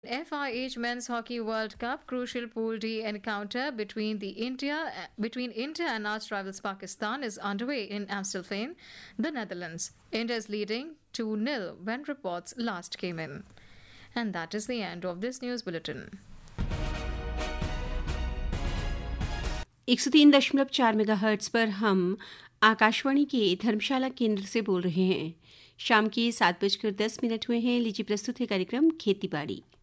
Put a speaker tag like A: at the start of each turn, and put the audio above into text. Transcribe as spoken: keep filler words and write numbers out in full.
A: F I H Men's Hockey World Cup crucial Pool D encounter between the India between India and arch rivals Pakistan is underway in Amstelveen, the Netherlands. India is leading two nil when reports last came in. And that is the end of this news bulletin.
B: एक सौ तीन दशमलव चार megahertz पर हम आकाशवाणी के धर्मशाला केंद्र से बोल रहे हैं। शाम के सात बजकर दस मिनट हुए हैं। लीजिए प्रस्तुत है कार्यक्रम खेती बाड़ी।